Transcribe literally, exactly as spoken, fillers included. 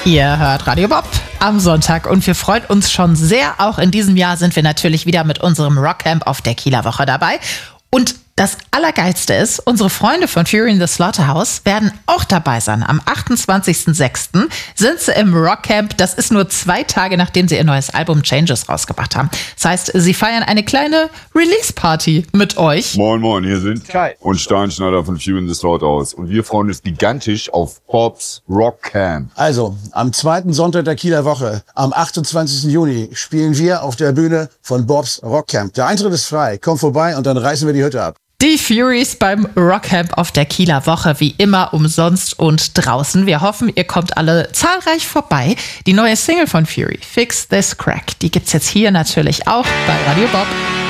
Ihr hört Radio Bob am Sonntag und wir freuen uns schon sehr. Auch in diesem Jahr sind wir natürlich wieder mit unserem Rockcamp auf der Kieler Woche dabei. Und das Allergeilste ist, unsere Freunde von Fury in the Slaughterhouse werden auch dabei sein. Am achtundzwanzigsten sechsten sind sie im Rockcamp. Das ist nur zwei Tage, nachdem sie ihr neues Album Changes rausgebracht haben. Das heißt, sie feiern eine kleine Release-Party mit euch. Moin, moin, hier sind Kai und Steinschneider von Fury in the Slaughterhouse. Und wir freuen uns gigantisch auf Bob's Rockcamp. Also, am zweiten Sonntag der Kieler Woche, am achtundzwanzigsten Juni, spielen wir auf der Bühne von Bob's Rockcamp. Der Eintritt ist frei. Kommt vorbei und dann reißen wir die Hütte ab. Die Furies beim Rockcamp auf der Kieler Woche, wie immer umsonst und draußen. Wir hoffen, ihr kommt alle zahlreich vorbei. Die neue Single von Fury, Fix This Crack, die gibt's jetzt hier natürlich auch bei Radio Bob.